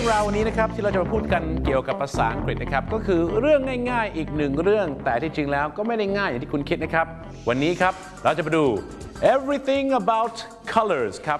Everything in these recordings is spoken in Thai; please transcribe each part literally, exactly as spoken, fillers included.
รื่องราววันนี้นะครับที่เราจะมาพูดกันเกี่ยวกับภาษาอังกฤษนะครับก็คือเรื่องง่ายๆอีกหนึ่งเรื่องแต่ที่จริงแล้วก็ไม่ได้ง่ายอย่างที่คุณคิดนะครับวันนี้ครับเราจะมาดู everything about colors ครับ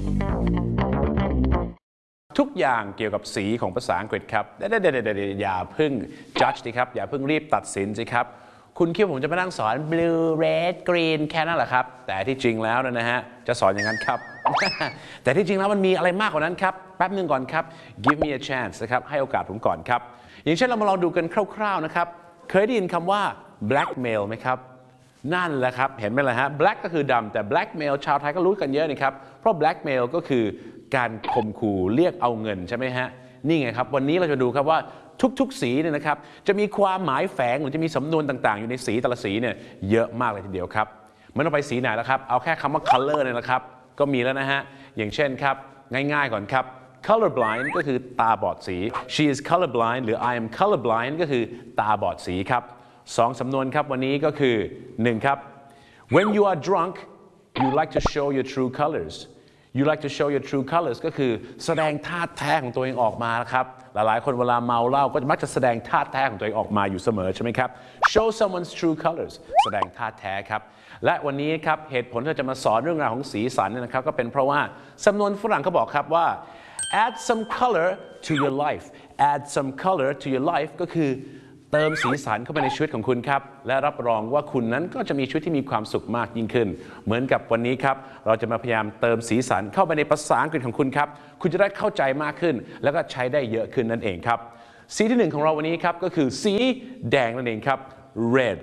ทุกอย่างเกี่ยวกับสีของภาษาอังกฤษครับเดี๋ยวๆๆอย่าเพิ่ง judge สิครับอย่าเพิ่งรีบตัดสินสิครับคุณคิดว่าผมจะมานั่งสอน blue red green แค่นั้นเหรอครับแต่ที่จริงแล้วนะฮะจะสอนอย่างนั้นครับ แต่ที่จริงแล้วมันมีอะไรมากกว่านั้นครับแป๊บนึงก่อนครับ give me a chance นะครับให้โอกาสผมก่อนครับอย่างเช่นเรามาลองดูกันคร่าวๆนะครับเคยได้ยินคำว่า blackmail ไหมครับนั่นแหละครับเห็นไหมล่ะฮะ black ก็คือดำแต่ blackmail ชาวไทยก็รู้กันเยอะนี่ครับเพราะ blackmail ก็คือการข่มขู่เรียกเอาเงินใช่ไหมฮะนี่ไงครับวันนี้เราจะดูครับว่าทุกๆสีเนี่ยนะครับจะมีความหมายแฝงหรือจะมีสำนวนต่างๆอยู่ในสีแต่ละสีเนี่ยเยอะมากเลยทีเดียวครับไม่ต้องไปสีไหนแล้วครับเอาแค่คำว่า color เนี่ยนะครับก็มีแล้วนะฮะอย่างเช่นครับง่ายๆก่อนครับ colorblind ก็คือตาบอดสี she is colorblind หรือ I am colorblind ก็คือตาบอดสีครับสองสำนวนครับวันนี้ก็คือหนึ่งครับ when you are drunk you like to show your true colors you like to show your true colors ก็คือแสดงท่าแท้ของตัวเองออกมาครับหลายๆคนเวลาเมาเหล้าก็มักจะแสดงท่าแท้ของตัวเองออกมาอยู่เสมอใช่ไหมครับ show someone's true colors แสดงท่าแท้ครับและวันนี้ครับเหตุผลที่จะมาสอนเรื่องราวของสีสันเนี่ยนะครับก็เป็นเพราะว่าสำนวนฝรั่งเขาบอกครับว่า add some color to your life add some color to your life ก็คือเติมสีสันเข้าไปในชีวิตของคุณครับและรับรองว่าคุณนั้นก็จะมีชีวิตที่มีความสุขมากยิ่งขึ้นเหมือนกับวันนี้ครับเราจะมาพยายามเติมสีสันเข้าไปในภาษาอังกฤษของคุณครับคุณจะได้เข้าใจมากขึ้นแล้วก็ใช้ได้เยอะขึ้นนั่นเองครับสีที่หนึ่งของเราวันนี้ครับก็คือสีแดงนั่นเองครับ red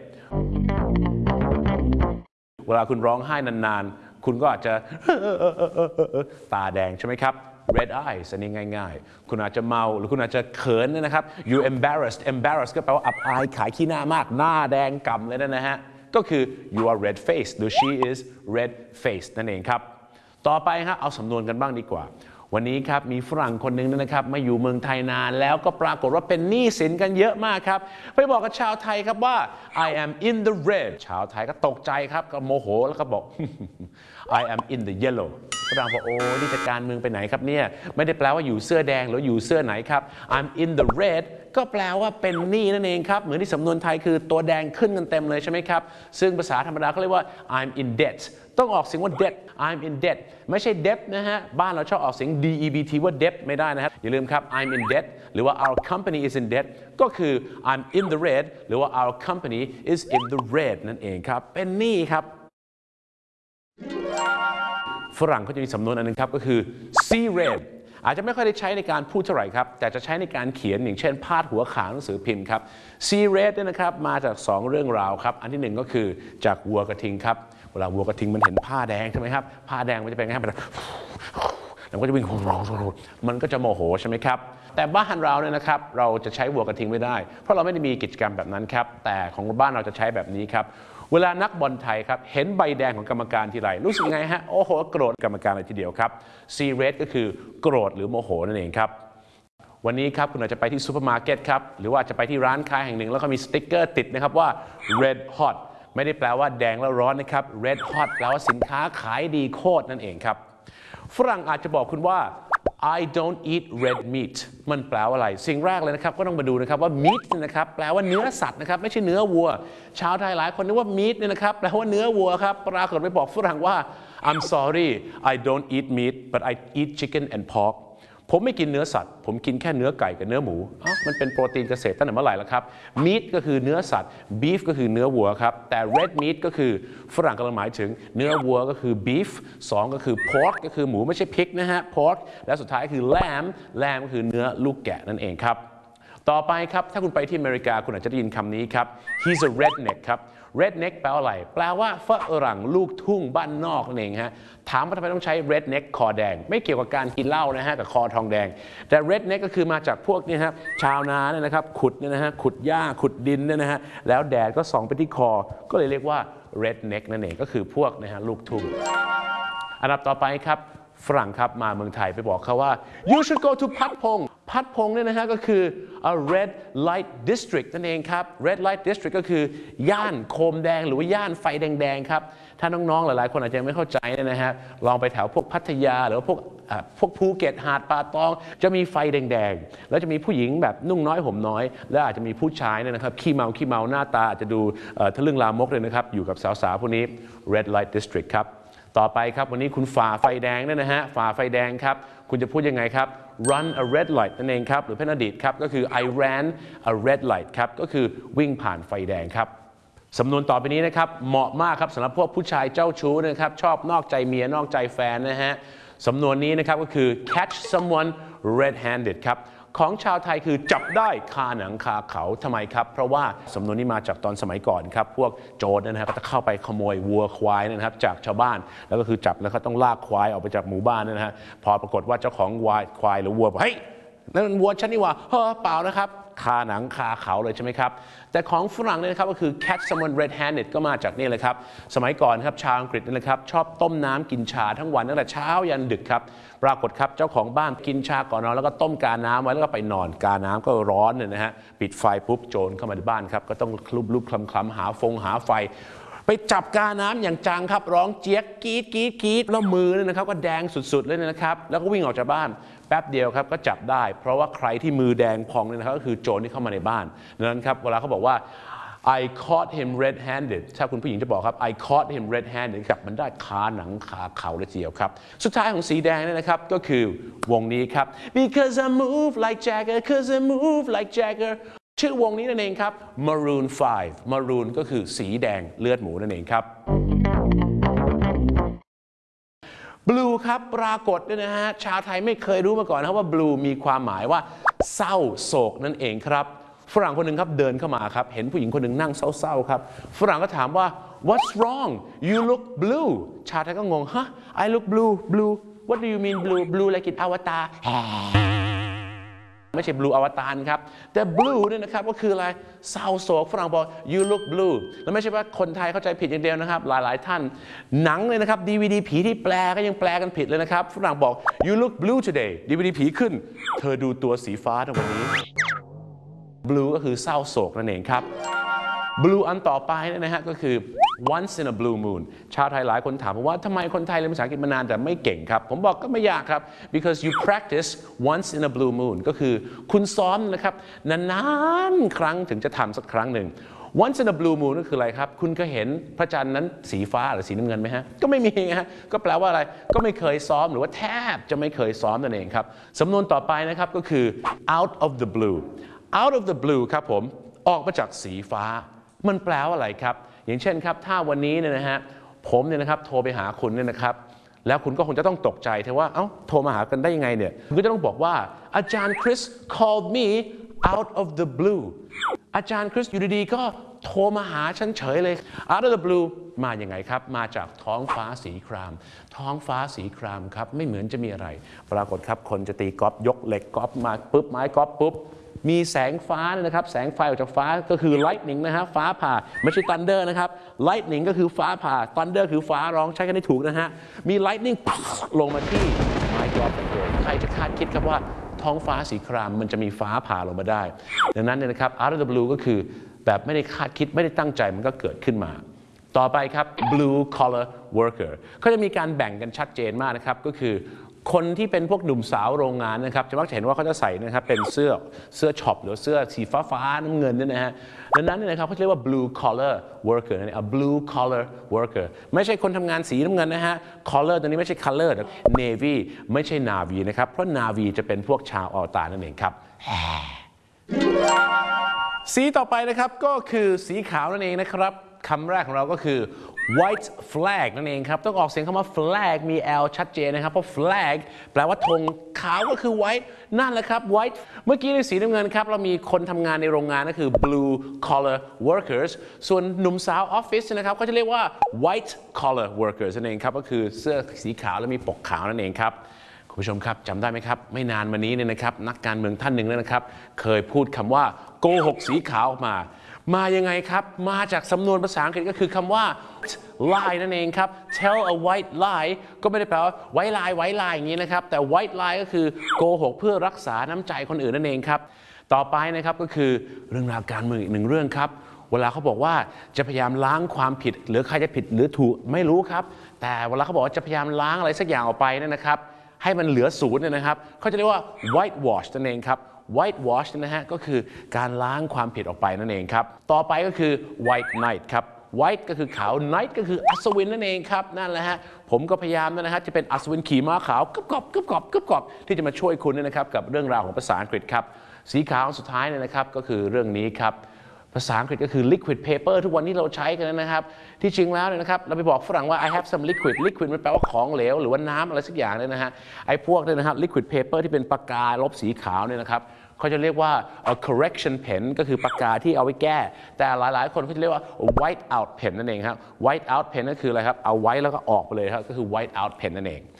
เวลาคุณร้องไห้นานๆคุณก็อาจจะตาแดงใช่ไหมครับ red eyes อันนี้ง่ายๆคุณอาจจะเมาหรือคุณอาจจะเขินนะครับ you embarrassed embarrassed ก็แปลว่าอับอายขายขี้หน้ามากหน้าแดงก่ำเลยนะฮะก็คือ you are red faced หรือ she is red faced นั่นเองครับต่อไปครับเอาสำนวนกันบ้างดีกว่าวันนี้ครับมีฝรั่งคนหนึ่งนะครับมาอยู่เมืองไทยนานแล้วก็ปรากฏว่าเป็นหนี้สินกันเยอะมากครับไปบอกกับชาวไทยครับว่า I am in the red ชาวไทยก็ตกใจครับก็โมโหแล้วก็บอก I am in the yellow ฝรั่งบอกโอ้นี่จะการเมืองไปไหนครับเนี่ยไม่ได้แปลว่าอยู่เสื้อแดงหรืออยู่เสื้อไหนครับ I'm in the red ก็แปลว่าเป็นหนี้นั่นเองครับเหมือนที่สำนวนไทยคือตัวแดงขึ้นกันเต็มเลยใช่ไหมครับซึ่งภาษาธรรมดาเขาเรียกว่า I'm in debt ต้องออกเสียงว่า debt I'm in debt ไม่ใช่ debt นะฮะบ้านเราชอบออกเสียง debt ว่า debt ไม่ได้นะครับอย่าลืมครับ I'm in debt หรือว่า our company is in debt ก็คือ I'm in the red หรือว่า our company is in the red นั่นเองครับเป็นหนี้ครับฝรั่งเขาจะมีสำนวนอันนึงครับก็คือ see red อาจจะไม่ค่อยได้ใช้ในการพูดเท่าไหร่ครับแต่จะใช้ในการเขียนอย่างเช่นพาดหัวข่าวหนังสือพิมพ์ครับ see red เนี่ยนะครับมาจากสองเรื่องราวครับอันที่หนึ่งก็คือจากวัวกระทิงครับเวลาวัวกระทิงมันเห็นผ้าแดงใช่ไหมครับผ้าแดงมันจะเป็นไงครับแล้วก็จะวิ่งมันก็จะโมโหใช่ไหมครับแต่บ้านเราเนี่ยนะครับเราจะใช้วัวกระทิงไม่ได้เพราะเราไม่ได้มีกิจกรรมแบบนั้นครับแต่ของบ้านเราจะใช้แบบนี้ครับเวลานักบอลไทยครับเห็นใบแดงของกรรมการทีไรรู้สึกไงฮะโอ้โหโกรธกรรมการเลยทีเดียวครับ see red ก็คือโกรธหรือโมโหนั่นเองครับวันนี้ครับคุณอาจจะไปที่ซูเปอร์มาร์เก็ตครับหรือว่าจะไปที่ร้านค้าแห่งหนึ่งแล้วก็มีสติ๊กเกอร์ติดนะครับว่า red hot ไม่ได้แปลว่าแดงแล้วร้อนนะครับ red hot แปลว่าสินค้าขายดีโคตรนั่นเองครับฝรั่งอาจจะบอกคุณว่า I don't eat red meat มันแปลว่าอะไรสิ่งแรกเลยนะครับก็ต้องมาดูนะครับว่า meat เนี่ยนะครับแปลว่าเนื้อสัตว์นะครับไม่ใช่เนื้อวัวชาวไทยหลายคนนึกว่า meat เนี่ยนะครับแปลว่าเนื้อวัวครับปรากฏไปบอกฝรั่งว่า I'm sorry I don't eat meat but I eat chicken and porkผมไม่กินเนื้อสัตว์ผมกินแค่เนื้อไก่กับเนื้อหมูอ๋อมันเป็นโปรตีนเกษตรตั้งแต่เมื่อไหร่แล้วครับ meat ก็คือเนื้อสัตว์ beef ก็คือเนื้อวัวครับแต่ red meat ก็คือฝรั่งกำลังหมายถึงเนื้อวัวก็คือ beef สองก็คือ pork ก็คือหมูไม่ใช่ pig นะฮะ pork และสุดท้ายคือ lamb lamb ก็คือเนื้อลูกแกะนั่นเองครับต่อไปครับถ้าคุณไปที่อเมริกาคุณอาจจะได้ยินคำนี้ครับ he's a redneck ครับ redneck แปลว่าอะไรแปลว่าฝรั่งลูกทุ่งบ้านนอกนั่นเองฮะถามว่าทำไมต้องใช้ redneck คอแดงไม่เกี่ยวกับการกินเหล้านะฮะกับคอทองแดงแต่ redneck ก็คือมาจากพวกนี้ครับชาวนาเนี่ยนะครับขุดเนี่ยนะฮะขุดหญ้าขุดดินเนี่ยนะฮะแล้วแดดก็ส่องไปที่คอก็เลยเรียกว่า redneck นั่นเองก็คือพวกนะฮะลูกทุ่งอันดับต่อไปครับฝรั่งครับมาเมืองไทยไปบอกเขาว่า you should go to พัดพงพัดพงเนี่ยนะฮะก็คือ a red light district นั่นเองครับ red light district ก็คือย่านโคมแดงหรือว่าย่านไฟแดงๆครับถ้าน้องๆหลายๆคนอาจจะไม่เข้าใจนะฮะลองไปแถวพวกพัทยาหรือว่าพวกพวกภูเก็ตหาดป่าตองจะมีไฟแดงๆแล้วจะมีผู้หญิงแบบนุ่งน้อยห่มน้อยแล้วอาจจะมีผู้ชายเนี่ยนะครับขี้เมาขี้เมาหน้าตาอาจจะดูทะลึ่งลามกเลยนะครับอยู่กับสาวๆพวกนี้ red light district ครับต่อไปครับวันนี้คุณฝ่าไฟแดงเนี่ยนะฮะฝ่าไฟแดงครับคุณจะพูดยังไงครับ run a red light นั่นเองครับหรือเป็นอดีตครับก็คือ I ran a red light ครับก็คือวิ่งผ่านไฟแดงครับสำนวนต่อไปนี้นะครับเหมาะมากครับสำหรับพวกผู้ชายเจ้าชู้นะครับชอบนอกใจเมียนอกใจแฟนนะฮะสำนวนนี้นะครับก็คือ catch someone red-handed ครับของชาวไทยคือจับได้คาหนังคาเขาทำไมครับเพราะว่าสำนวนนี้มาจากตอนสมัยก่อนครับพวกโจรนะครับก็จะเข้าไปขโมยวัวควายนะครับจากชาวบ้านแล้วก็คือจับแล้วก็ต้องลากควายออกไปจากหมู่บ้านนะฮะพอปรากฏว่าเจ้าของวัวควายหรือวัวบอกเฮ้ยนั่นวัวฉันนี่ว่าเฮ้อเปล่านะครับคาหนังคาเขาเลยใช่ไหมครับแต่ของฝรั่งเนี่ยนะครับก็คือ catch someone red-handed ก็มาจากนี่เลยครับสมัยก่อนครับชาวอังกฤษนี่นะครับชอบต้มน้ำกินชาทั้งวันตั้งแต่เช้ายันดึกครับปรากฏครับเจ้าของบ้านกินชาก่อนนอนแล้วก็ต้มกาน้ำไว้แล้วก็ไปนอนกาน้ำก็ร้อนเนี่ยนะฮะปิดไฟปุ๊บโจรเข้ามาในบ้านครับก็ต้องคลุบลุบคลำคลำหาฟงหาไฟไปจับกาน้ำอย่างจังครับร้องเจี๊ยกกรี๊ดกรี๊ดกรี๊ดแล้วมือเนี่ยนะครับก็แดงสุดๆเลยนะครับแล้วก็วิ่งออกจากบ้านแป๊บเดียวครับก็จับได้เพราะว่าใครที่มือแดงพองเนี่ยนะครับก็คือโจรที่เข้ามาในบ้านดังนั้นครับเวลาเขาบอกว่า I caught him red-handed ถ้าคุณผู้หญิงจะบอกครับ I caught him red-handed จับมันได้คาหนังคาเขาเลยทีเดียวครับสุดท้ายของสีแดงเนี่ยนะครับก็คือวงนี้ครับ because I move like Jagger because I move like Jagger ชื่อวงนี้นั่นเองครับ Maroon ไฟว์ Maroon ก็คือสีแดงเลือดหมูนั่นเองครับ Blue ครับปรากฏเนี่ยนะฮะชาวไทยไม่เคยรู้มาก่อนนะครับว่า Blue มีความหมายว่าเศร้าโศกนั่นเองครับฝรั่งคนหนึ่งครับเดินเข้ามาครับเห็นผู้หญิงคนหนึ่งนั่งเศร้าๆครับฝรั่งก็ถามว่า what's wrong you look blue ชาวไทยก็งงฮะ I look blue blue what do you mean blue blue like in Avatar ไม่ใช่ blue อวตารครับแต่ blue เนี่ยนะครับก็คืออะไรเศร้าโศกฝรั่งบอก you look blue แล้วไม่ใช่ว่าคนไทยเข้าใจผิดอย่างเดียวนะครับหลายๆท่านหนังเลยนะครับ ดี วี ดี ผีที่แปลก็ยังแปลกันผิดเลยนะครับฝรั่งบอก you look blue today ดี วี ดี ผีขึ้นเธอดูตัวสีฟ้าในวันนี้Blue ก็คือเศร้าโศกนั่นเองครับ Blue อันต่อไปนะฮะก็คือ once in a blue moon ชาวไทยหลายคนถามผมว่าทำไมคนไทยเรียนภาษาอังกฤษมานานแต่ไม่เก่งครับผมบอกก็ไม่ยากครับ because you practice once in a blue moon ก็คือคุณซ้อมนะครับนานๆครั้งถึงจะทำสักครั้งหนึ่ง once in a blue moon ก็คืออะไรครับคุณก็เห็นพระจันทร์นั้นสีฟ้าหรือสีน้ำเงินไหมฮะก็ไม่มีฮะก็แปลว่าอะไรก็ไม่เคยซ้อมหรือว่าแทบจะไม่เคยซ้อมนั่นเองครับสำนวนต่อไปนะครับก็คือ out of the blue out of the blue ครับผมออกมาจากสีฟ้ามันแปลว่าอะไรครับอย่างเช่นครับถ้าวันนี้เนี่ยนะฮะผมเนี่ยนะครับโทรไปหาคุณเนี่ยนะครับแล้วคุณก็คงจะต้องตกใจเทว่าเอ้าโทรมาหากันได้ยังไงเนี่ยคุณก็จะต้องบอกว่าอาจารย์คริส called me out of the blue อาจารย์คริสอยู่ดีๆก็โทรมาหาฉันเฉยเลย out of the blue มาอย่างไงครับมาจากท้องฟ้าสีครามท้องฟ้าสีครามครับไม่เหมือนจะมีอะไรปรากฏครับคนจะตีกอล์ฟยกเหล็กกอล์ฟมาปุ๊บไม้กอล์ฟปุ๊บมีแสงฟ้านะครับแสงไฟออกจากฟ้าก็คือ lightning นะฮะฟ้าผ่าไม่ใช่ thunder นะครับ lightning ก็คือฟ้าผ่า thunder คือฟ้าร้องใช้กันได้ถูกนะฮะมี lightning ลงมาที่ไม้กอล์ฟของตัวใครจะคาดคิดครับว่าท้องฟ้าสีครามมันจะมีฟ้าผ่าลงมาได้ดังนั้นเนี่ยนะครับ out of the blue ก็คือแบบไม่ได้คาดคิดไม่ได้ตั้งใจมันก็เกิดขึ้นมาต่อไปครับ blue collar worker เขาจะมีการแบ่งกันชัดเจนมากนะครับก็คือคนที่เป็นพวกหนุ่มสาวโรงงานนะครับจะมักจะเห็นว่าเขาจะใส่นะครับเป็นเสื้อเสื้อช็อปหรือเสื้อสีฟ้าฟ้าน้ำเงินเนี่ยนะฮะดังนั้นเนี่ยนะครับเขาเรียกว่า blue collar worker นั่นเอง a blue collar worker ไม่ใช่คนทำงานสีน้ำเงินนะฮะ collar ตัวนี้ไม่ใช่ color navy ไม่ใช่ navy นะครับเพราะ navy จะเป็นพวกชาวอวตารนั่นเองครับสีต่อไปนะครับก็คือสีขาวนั่นเองนะครับคำแรกของเราก็คือ white flag นั่นเองครับต้องออกเสียงคำว่า flag มี L ชัดเจนนะครับเพราะ flag แปลว่าธงขาวก็คือ white นั่นแหละครับ white เมื่อกี้ในสีน้ำเงินครับเรามีคนทำงานในโรงงานก็คือ blue collar workers ส่วนหนุ่มสาวออฟฟิศนะครับเขาจะเรียกว่า white collar workers นั่นเองครับก็คือเสื้อสีขาวและมีปกขาวนั่นเองครับคุณผู้ชมครับจำได้ไหมครับไม่นานมานี้เนี่ยนะครับนักการเมืองท่านหนึ่งเนี่ยนะครับเคยพูดคำว่าโกหกสีขาวออกมามายังไงครับมาจากสำนวนภาษาอังกฤษก็คือคำว่า lie นั่นเองครับ tell a white lie ก็ไม่ได้แปลว่าไว้ลายไว้ลายอย่างนี้นะครับแต่ white lie ก็คือโกหกเพื่อรักษาน้ำใจคนอื่นนั่นเองครับต่อไปนะครับก็คือเรื่องราวการเมืองอีกหนึ่งเรื่องครับเวลาเขาบอกว่าจะพยายามล้างความผิดหรือใครจะผิดหรือถูกไม่รู้ครับแต่เวลาเขาบอกว่าจะพยายามล้างอะไรสักอย่างออกไปเนี่ยนะครับให้มันเหลือศูนย์เนี่ยนะครับเขาจะเรียกว่า white wash นั่นเองครับ white wash นะฮะก็คือการล้างความผิดออกไปนั่นเองครับต่อไปก็คือ white knight ครับ white ก็คือขาว knight ก็คืออัศวินนั่นเองครับนั่นแหละฮะผมก็พยายามนะฮะจะเป็นอัศวินขี่ม้าขาวกึบกอบกึบกอบกึบกอบที่จะมาช่วยคุณนะครับกับเรื่องราวของภาษาอังกฤษครับสีขาวสุดท้ายเนี่ยนะครับก็คือเรื่องนี้ครับภาษาอังกฤษก็คือ liquid paper ทุกวันนี้เราใช้กันนะครับที่จริงแล้วเนี่ยนะครับเราไปบอกฝรั่งว่า I have some liquid liquid มันแปลว่าของเหลวหรือว่าน้ำอะไรสักอย่างเนี่ยนะฮะไอ้พวกเนี่ยนะครับ liquid paper ที่เป็นปากกาลบสีขาวเนี่ยนะครับเขาจะเรียกว่า a correction pen ก็คือปากกาที่เอาไว้แก้แต่หลายๆคนเขาจะเรียกว่า white out pen นั่นเองครับ white out pen ก็คืออะไรครับเอาไว้แล้วก็ออกไปเลยครับก็คือ white out pen นั่นเอง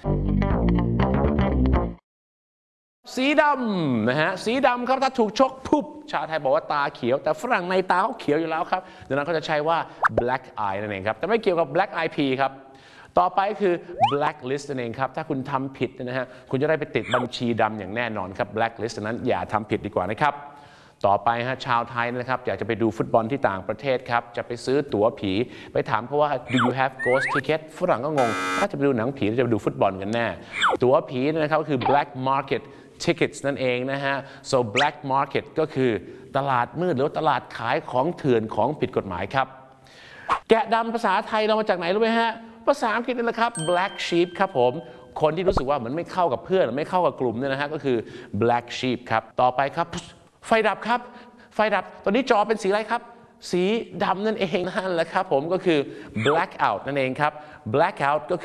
สีดำนะฮะสีดำครับถ้าถูกชกปุ๊บชาวไทยบอกว่าตาเขียวแต่ฝรั่งในตาเขาเขียวอยู่แล้วครับดังนั้นเขาจะใช้ว่า black eye นั่นเองครับแต่ไม่เกี่ยวกับ black eye pea ครับต่อไปคือ blacklist นั่นเองครับถ้าคุณทำผิดนะฮะคุณจะได้ไปติดบัญชีดำอย่างแน่นอนครับ blacklist นั้นอย่าทำผิดดีกว่านะครับต่อไปฮะชาวไทยนะครับอยากจะไปดูฟุตบอลที่ต่างประเทศครับจะไปซื้อตั๋วผีไปถามเขาว่า do you have ghost ticket ฝรั่งก็งงถ้าจะไปดูหนังผีหรือจะไปดูฟุตบอลกันแน่ตั๋วผีนะครับก็คือ black market tickets นั่นเองนะฮะ so black market ก็คือตลาดมืดหรือตลาดขายของเถื่อนของผิดกฎหมายครับแกะดำภาษาไทยเรามาจากไหนรู้ไหมฮะภาษาอังกฤษนี่แหละครับ black sheep ครับผมคนที่รู้สึกว่าเหมือนไม่เข้ากับเพื่อนไม่เข้ากับกลุ่มเนี่ยนะฮะก็คือ black sheep ครับต่อไปครับไฟดับครับไฟดับตอนนี้จอเป็นสีอะไรครับสีดำนั่นเองนั่นแหละครับผมก็คือ black out นั่นเองครับ black out ก็คือ